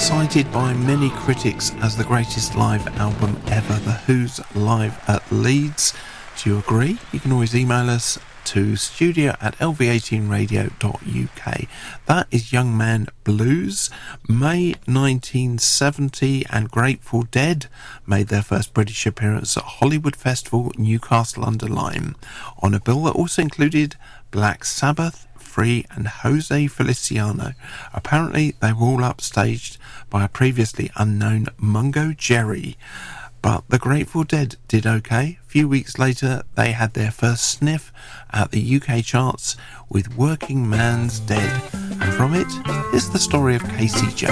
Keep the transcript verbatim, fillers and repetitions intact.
cited by many critics as the greatest live album ever, The Who's Live at Leeds. Do you agree? You can always email us to studio at l v eighteen radio dot u k. That is Young Man Blues. May nineteen seventy, and Grateful Dead made their first British appearance at Hollywood Festival, Newcastle under Lyme, on a bill that also included Black Sabbath, Free and Jose Feliciano. Apparently they were all upstaged by a previously unknown Mungo Jerry. But the Grateful Dead did okay. A few weeks later, they had their first sniff at the U K charts with Working Man's Dead. And from it is the story of Casey Jones.